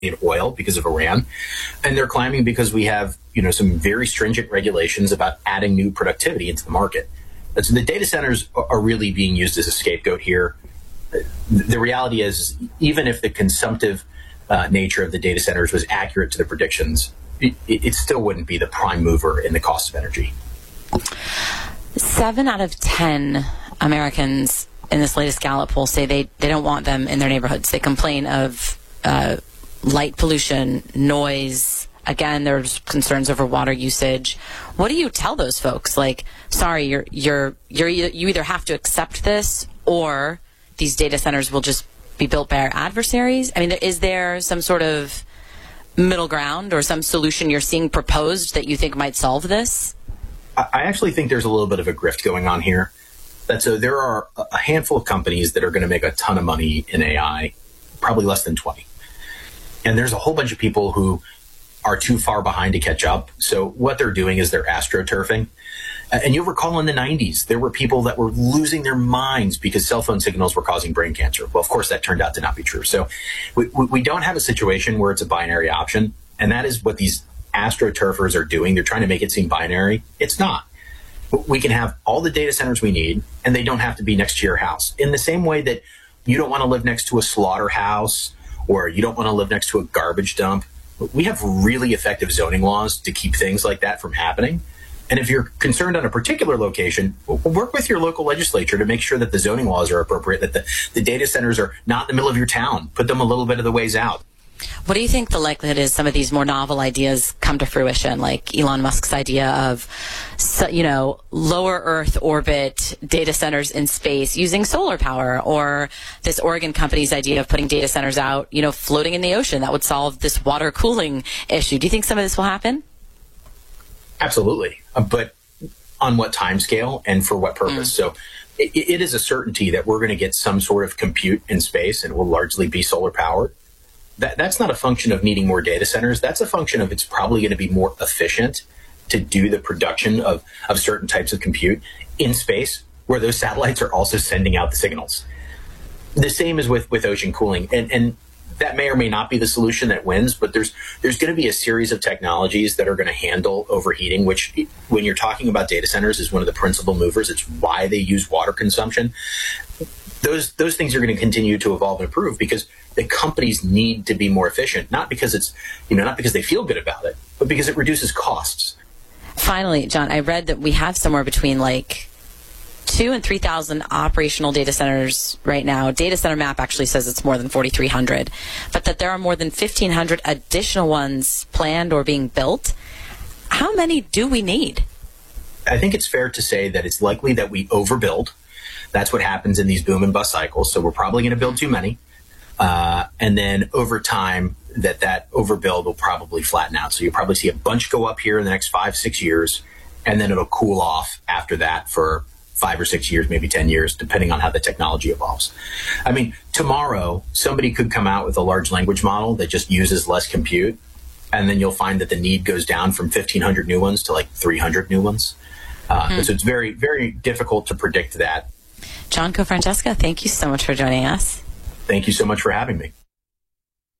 in oil because of Iran. And they're climbing because we have, some very stringent regulations about adding new productivity into the market. And so the data centers are really being used as a scapegoat here. The reality is, even if the consumptive nature of the data centers was accurate to the predictions, it still wouldn't be the prime mover in the cost of energy. 7 out of 10 Americans in this latest Gallup poll say they don't want them in their neighborhoods. They complain of light pollution, noise. Again, there's concerns over water usage. What do you tell those folks? Like, sorry, you either have to accept this, or these data centers will just be built by our adversaries. I mean, is there some sort of middle ground or some solution you're seeing proposed that you think might solve this? I actually think there's a little bit of a grift going on here. So there are a handful of companies that are going to make a ton of money in AI, probably less than 20. And there's a whole bunch of people who are too far behind to catch up. So what they're doing is they're astroturfing. And you'll recall in the 90s, there were people that were losing their minds because cell phone signals were causing brain cancer. Well, of course, that turned out to not be true. So we don't have a situation where it's a binary option. And that is what these astroturfers are doing. They're trying to make it seem binary. It's not. We can have all the data centers we need, and they don't have to be next to your house. In the same way that you don't want to live next to a slaughterhouse, or you don't want to live next to a garbage dump. We have really effective zoning laws to keep things like that from happening. And if you're concerned on a particular location, work with your local legislature to make sure that the zoning laws are appropriate, that the data centers are not in the middle of your town. Put them a little bit of the ways out. What do you think the likelihood is some of these more novel ideas come to fruition, like Elon Musk's idea of, lower Earth orbit data centers in space using solar power, or this Oregon company's idea of putting data centers out, floating in the ocean that would solve this water cooling issue? Do you think some of this will happen? Absolutely. But on what time scale and for what purpose? So it is a certainty that we're going to get some sort of compute in space, and it will largely be solar powered. That's not a function of needing more data centers. That's a function of it's probably going to be more efficient to do the production of certain types of compute in space, where those satellites are also sending out the signals. The same is with ocean cooling. And that may or may not be the solution that wins, but there's going to be a series of technologies that are going to handle overheating, which, when you're talking about data centers, is one of the principal movers. It's why they use water consumption. Those things are going to continue to evolve and improve because the companies need to be more efficient, not because it's, not because they feel good about it, but because it reduces costs. Finally, John, I read that we have somewhere between 2,000 and 3,000 operational data centers right now. Data Center Map actually says it's more than 4,300, but that there are more than 1,500 additional ones planned or being built. How many do we need? I think it's fair to say that it's likely that we overbuild. That's what happens in these boom and bust cycles. So we're probably going to build too many. And then over time, that overbuild will probably flatten out. So you'll probably see a bunch go up here in the next 5-6 years, and then it'll cool off after that for 5 or 6 years, maybe 10 years, depending on how the technology evolves. I mean, tomorrow, somebody could come out with a large language model that just uses less compute, and then you'll find that the need goes down from 1,500 new ones to 300 new ones. So it's very, very difficult to predict that. John Cofrancesca, thank you so much for joining us. Thank you so much for having me.